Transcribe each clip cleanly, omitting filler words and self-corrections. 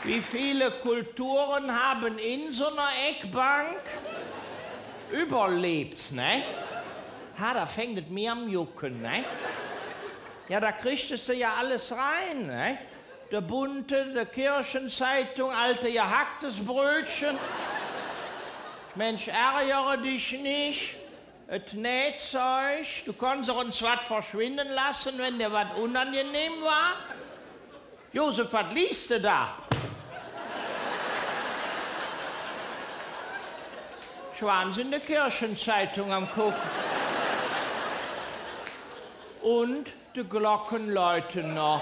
Wie viele Kulturen haben in so einer Eckbank überlebt, ne? Ha, da fängt es mir am Jucken, ne? Ja, da kriegst du ja alles rein, ne? Der Bunte, der Kirchenzeitung, alte gehacktes Brötchen. Mensch, ärgere dich nicht. Es Nähzeug. Du konntest uns was verschwinden lassen, wenn dir was unangenehm war. Josef, was liest du da? Ich war in der Kirchenzeitung am Gucken. Und die Glocken läuten noch.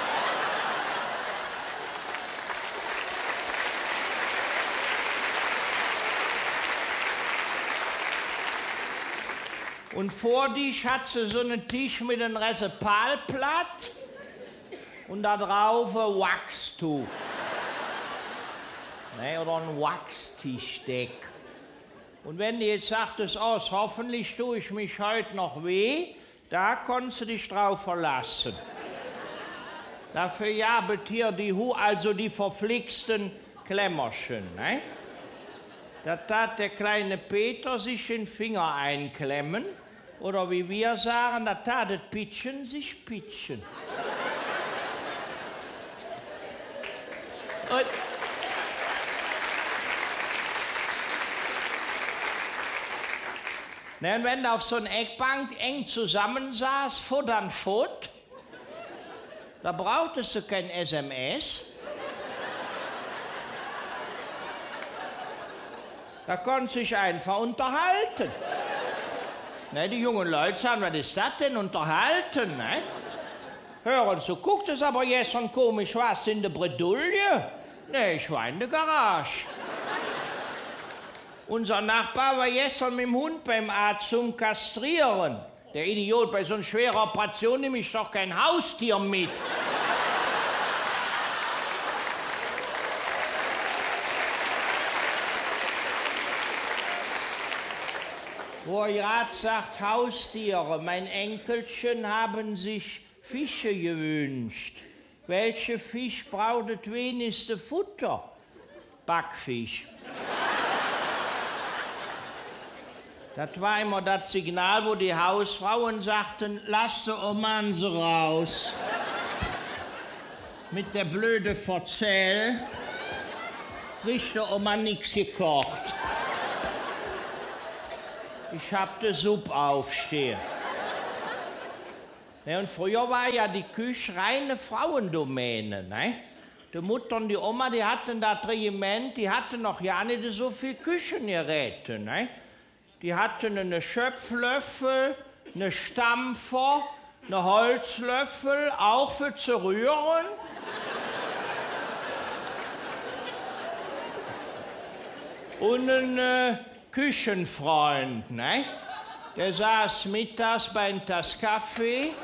Und vor dich hat sie so einen Tisch mit einem Resepalblatt und da drauf ein Wachstuch. Ne, oder ein Wachstischdeck. Und wenn du jetzt sagtest, oh, hoffentlich tue ich mich heute noch weh, da konntest du dich drauf verlassen. Dafür jabet hier also die verflixten Klemmerchen. Ne? Da tat der kleine Peter sich den Finger einklemmen. Oder wie wir sagen, da tat das Pitchen sich pitchen. Und wenn du auf so einer Eckbank eng zusammensaß, Futt an Futt, da brauchtest du kein SMS. Da konntest du dich einfach unterhalten. Ne, die jungen Leute sagen, was ist das denn, unterhalten? Ne? Hören Sie, guckt es aber jetzt schon komisch, was in der Bredouille? Ne, ich war in der Garage. Unser Nachbar war gestern mit dem Hund beim Arzt zum Kastrieren. Der Idiot, bei so einer schweren Operation nehme ich doch kein Haustier mit. Wo er gerade sagt, Haustiere, mein Enkelchen haben sich Fische gewünscht. Welche Fisch braucht das wenigste Futter? Backfisch. Das war immer das Signal, wo die Hausfrauen sagten, lass die Omanse raus. Mit der blöde Verzell kriegt der Oma nix gekocht. Ich hab die Suppe aufstehen. Ne, und früher war ja die Küche reine Frauendomäne. Ne? Die Mutter und die Oma, die hatten das Regiment, die hatten noch ja nicht so viel Küchengeräte. Ne? Die hatten einen Schöpflöffel, einen Stampfer, einen Holzlöffel, auch für zu rühren. Und einen Küchenfreund, ne? Der saß mittags bei einem Tass Kaffee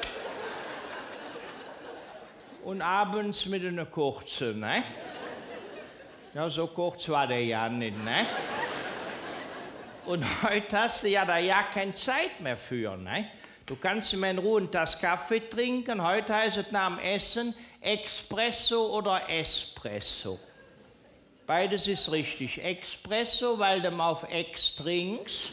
und abends mit einer kurzen, ne? Ja, so kurz war der ja nicht, ne? Und heute hast du ja da ja keine Zeit mehr für, ne? Du kannst immer in Ruhe einen Tass Kaffee trinken, heute heißt es nach dem Essen Espresso oder Espresso. Beides ist richtig. Espresso, weil du auf Ex trinkst.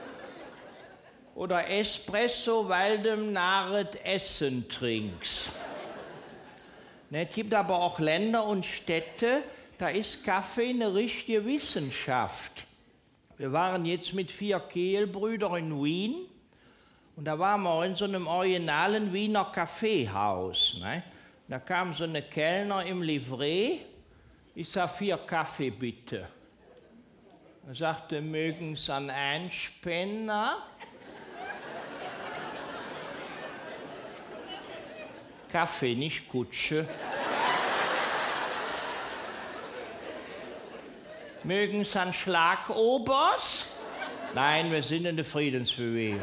Oder Espresso, weil du nahes Essen trinkst. Es gibt aber auch Länder und Städte, da ist Kaffee eine richtige Wissenschaft. Wir waren jetzt mit 4 Kehlbrüdern in Wien und da waren wir in so einem originalen Wiener Kaffeehaus. Ne? Da kam so eine Kellner im Livret. Ich sag 4 Kaffee bitte. Er sagte, mögen Sie an Einspänner? Kaffee, nicht Kutsche. Mögen Sie an Schlagobers? Nein, wir sind in der Friedensbewegung.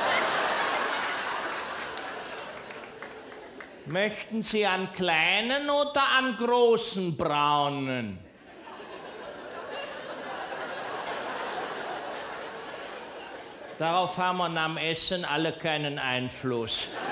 Möchten Sie an kleinen oder an großen braunen? Darauf haben wir nach dem Essen alle keinen Einfluss.